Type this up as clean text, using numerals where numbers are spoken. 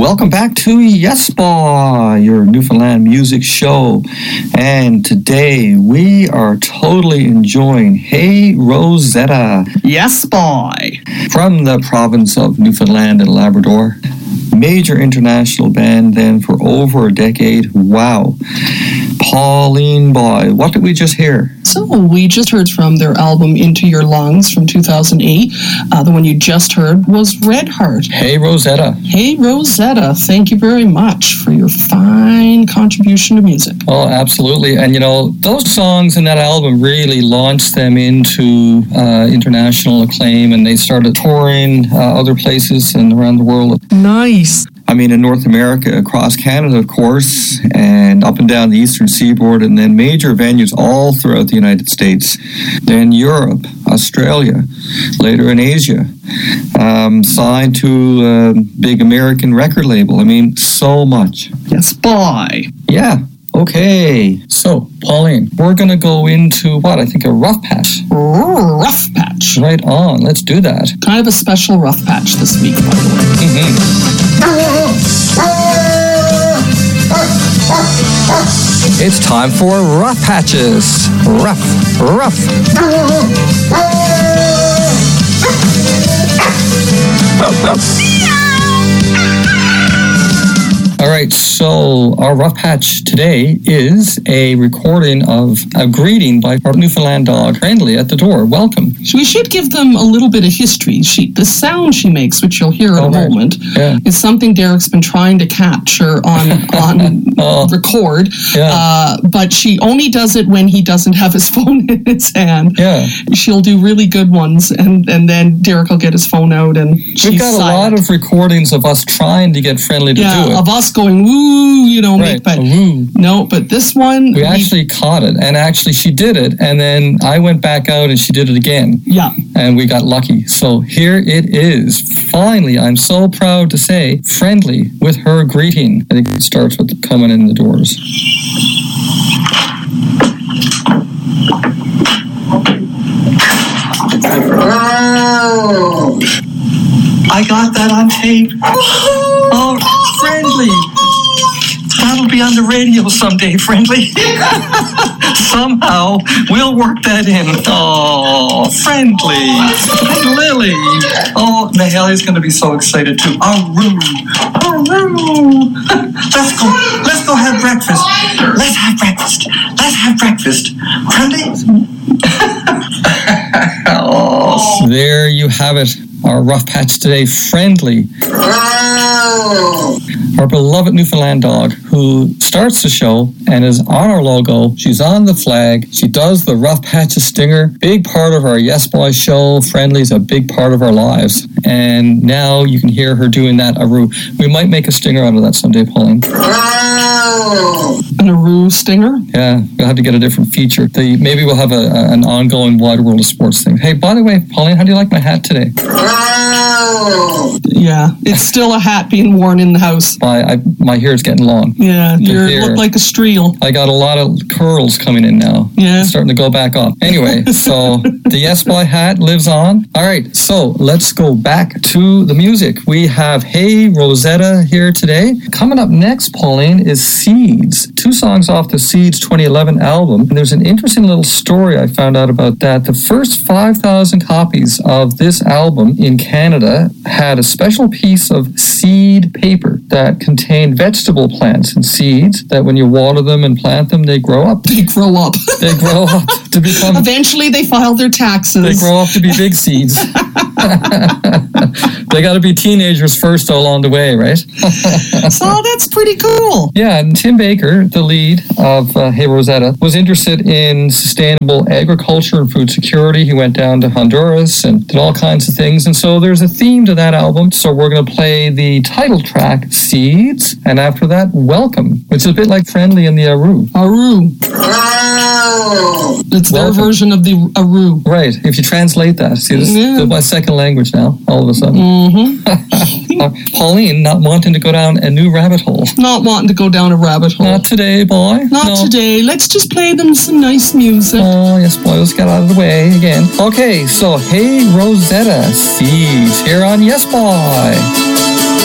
Welcome back to Yes Boy, your Newfoundland music show. And today we are totally enjoying Hey Rosetta. Yes Boy. From the province of Newfoundland and Labrador. Major international band then for over a decade. Wow. Pauline Boy, what did we just hear? So we just heard from their album Into Your Lungs from 2008. The one you just heard was Red Heart. Hey Rosetta. Hey Rosetta, thank you very much for your fine contribution to music. Oh, absolutely. And you know, those songs in that album really launched them into international acclaim, and they started touring other places and around the world. Nice. I mean, in North America, across Canada, of course, and up and down the eastern seaboard, and then major venues all throughout the United States, then Europe, Australia, later in Asia, signed to a big American record label. I mean, so much. Yes, boy. Yeah. Okay. So, Pauline, we're going to go into what? I think a rough patch. Rough patch. Right on. Let's do that. Kind of a special rough patch this week, by the way. Mm-hmm. It's time for Rough Patches. Rough. All right, so our rough patch today is a recording of a greeting by our Newfoundland dog, Friendly, at the door. Welcome. We should give them a little bit of history. The sound she makes, which you'll hear in a moment, is something Derek's been trying to capture on record. Yeah. But she only does it when he doesn't have his phone in his hand. Yeah. She'll do really good ones, and then Derek will get his phone out, and we've got a lot of recordings of us trying to get Friendly to do it. Of us going, woo, you know, right. But this one... We actually caught it, and actually she did it, and then I went back out and she did it again. Yeah. And we got lucky. So here it is. Finally, I'm so proud to say, Friendly with her greeting. I think it starts with coming in the doors. I got that on tape. Oh, Friendly. That'll be on the radio someday, Friendly. Somehow, we'll work that in. Oh, Friendly. And Lily. Oh, Nahalie's going to be so excited too. Aroo. Let's go have breakfast. Let's have breakfast. Friendly? Oh. There you have it. Our rough patch today, Friendly. Our beloved Newfoundland dog who starts the show and is on our logo. She's on the flag. She does the rough patches stinger. Big part of our Yes Boy show. Friendly's a big part of our lives. And now you can hear her doing that Aroo. We might make a stinger out of that someday, Pauline. An Aroo stinger? Yeah, we'll have to get a different feature. Maybe we'll have an ongoing Wide World of Sports thing. Hey, by the way, Pauline, how do you like my hat today? Yeah, it's still a hat being worn in the house. My hair is getting long. Yeah, you look like a streel. I got a lot of curls coming in now. Yeah. It's starting to go back up. Anyway, so the Yes Boy hat lives on. All right, so let's go back to the music. We have Hey Rosetta here today. Coming up next, Pauline, is Seeds. 2 songs off the Seeds 2011 album. And there's an interesting little story I found out about that. The first 5,000 copies of this album in Canada had a special piece of seed paper that contained vegetable plants and seeds that when you water them and plant them, they grow up. They grow up to become... Eventually they file their taxes. They grow up to be big seeds. They got to be teenagers first along the way, right? So that's pretty cool. Yeah, and Tim Baker, the lead of Hey Rosetta, was interested in sustainable agriculture and food security. He went down to Honduras and did all kinds of things. And so there's a theme to that album. So we're going to play the title track, Seeds, and after that, Welcome, which is a bit like Friendly and the Aroo. Aroo. It's their version of the Aroo. Right, if you translate that. See, this is my second language now, all of a sudden. Mm-hmm. Pauline not wanting to go down a new rabbit hole. Not wanting to go down a rabbit hole. Not today, boy. Not today. Let's just play them some nice music. Oh, yes, boy. Let's get out of the way again. Okay, so Hey Rosetta, Seeds here on Yes Boy.